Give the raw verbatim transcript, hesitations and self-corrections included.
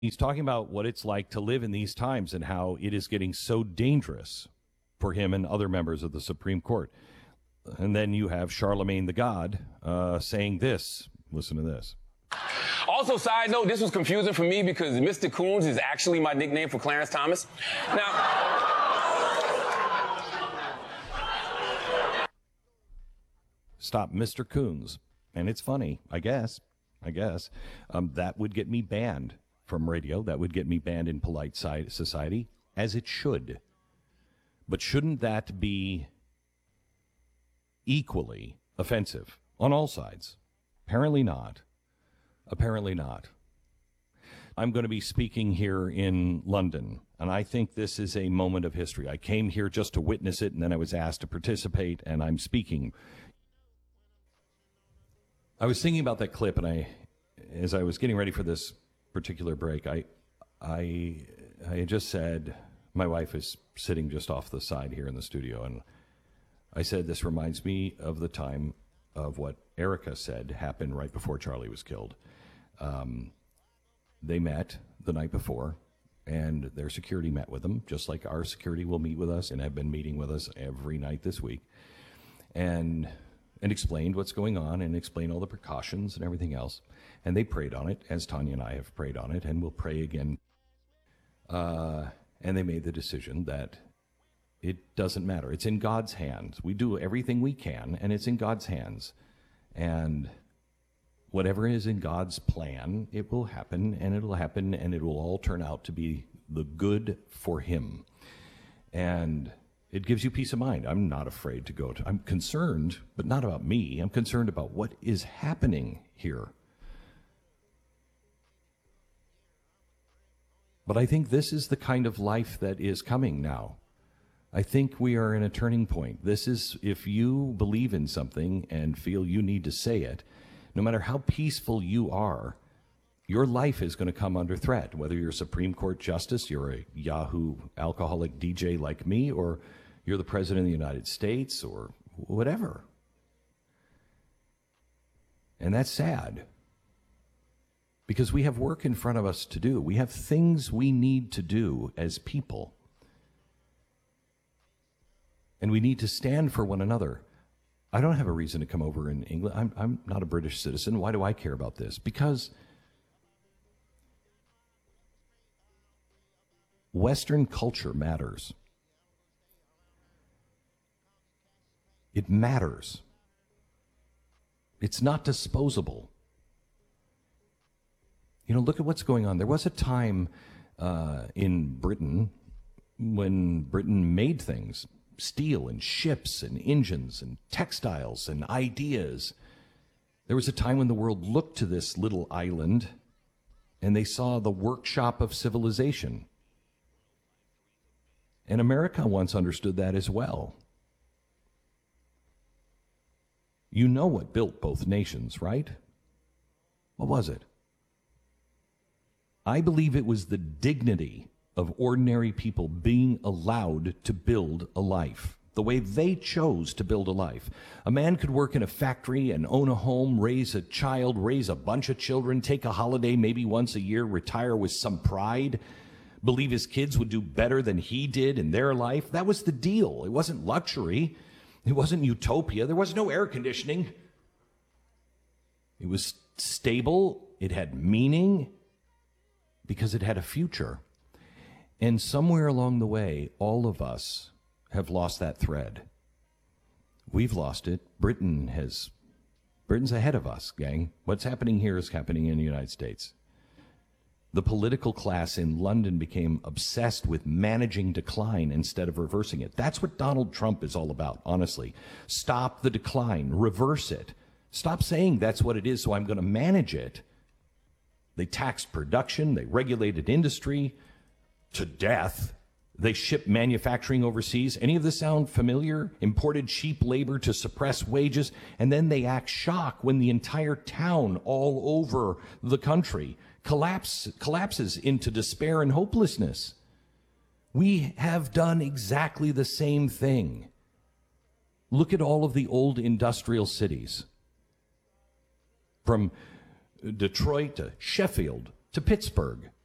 He's talking about what it's like to live in these times and how it is getting so dangerous for him and other members of the Supreme Court. And then you have Charlemagne the God uh, saying this. Listen to this. Also, side note, this was confusing for me because Mister Coons is actually my nickname for Clarence Thomas. Now, stop Mister Coons. And it's funny, I guess. I guess. Um, that would get me banned from radio. That would get me banned in polite society, as it should. But shouldn't that be equally offensive on all sides? Apparently not. Apparently not. I'm going to be speaking here in London, and I think this is a moment of history. I came here just to witness it, and then I was asked to participate, and I'm speaking. I was thinking about that clip, and I, as I was getting ready for this particular break, I, I, I had just said, my wife is sitting just off the side here in the studio, and I said, this reminds me of the time of what Erica said happened right before Charlie was killed. Um, they met the night before, and their security met with them, just like our security will meet with us and have been meeting with us every night this week, and and explained what's going on and explained all the precautions and everything else. And they prayed on it, as Tanya and I have prayed on it, and will pray again. Uh, and they made the decision that it doesn't matter. It's in God's hands. We do everything we can, and it's in God's hands. And whatever is in God's plan, it will happen, and it'll happen, and it will all turn out to be the good for him. And it gives you peace of mind. I'm not afraid to go to, I'm concerned, but not about me. I'm concerned about what is happening here. But I think this is the kind of life that is coming now. I think we are in a turning point. This is, if you believe in something and feel you need to say it, no matter how peaceful you are, your life is going to come under threat. Whether you're a Supreme Court justice, you're a Yahoo alcoholic D J like me, or you're the President of the United States, or whatever. And that's sad. Because we have work in front of us to do. We have things we need to do as people. And we need to stand for one another. I don't have a reason to come over in England. I'm, I'm not a British citizen. Why do I care about this? Because Western culture matters. It matters. It's not disposable. You know, look at what's going on. There was a time uh, in Britain when Britain made things. Steel and ships and engines and textiles and ideas. There was a time when the world looked to this little island and they saw the workshop of civilization. And America once understood that as well. You know what built both nations, right? What was it? I believe it was the dignity of ordinary people being allowed to build a life the way they chose to build a life. A man could work in a factory and own a home, raise a child, raise a bunch of children, take a holiday maybe once a year, retire with some pride, believe his kids would do better than he did in their life. That was the deal. It wasn't luxury. It wasn't utopia. There was no air conditioning. It was stable. It had meaning because it had a future. And somewhere along the way, all of us have lost that thread. We've lost it. Britain has, Britain's ahead of us, gang. What's happening here is happening in the United States. The political class in London became obsessed with managing decline instead of reversing it. That's what Donald Trump is all about, honestly. Stop the decline. Reverse it. Stop saying that's what it is, so I'm going to manage it. They taxed production. They regulated industry to death. They ship manufacturing overseas. Any of this sound familiar? Imported cheap labor to suppress wages, and then they act shocked when the entire town all over the country collapse, collapses into despair and hopelessness. We have done exactly the same thing. Look at all of the old industrial cities. From Detroit to Sheffield to Pittsburgh.